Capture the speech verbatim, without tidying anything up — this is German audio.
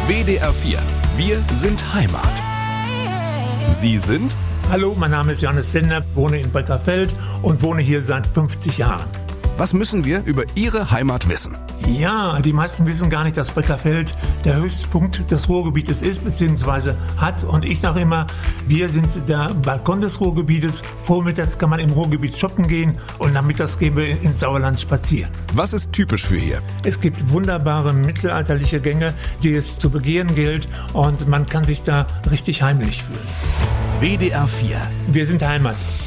W D R vier. Wir sind Heimat. Sie sind? Hallo, mein Name ist Johannes Sender, wohne in Breckerfeld und wohne hier seit fünfzig Jahren. Was müssen wir über Ihre Heimat wissen? Ja, die meisten wissen gar nicht, dass Breckerfeld der Höchstpunkt des Ruhrgebietes ist bzw. hat. Und ich sage immer, wir sind der Balkon des Ruhrgebietes. Vormittags kann man im Ruhrgebiet shoppen gehen und nachmittags gehen wir ins Sauerland spazieren. Was ist typisch für hier? Es gibt wunderbare mittelalterliche Gänge, die es zu begehen gilt, und man kann sich da richtig heimlich fühlen. W D R vier. Wir sind Heimat.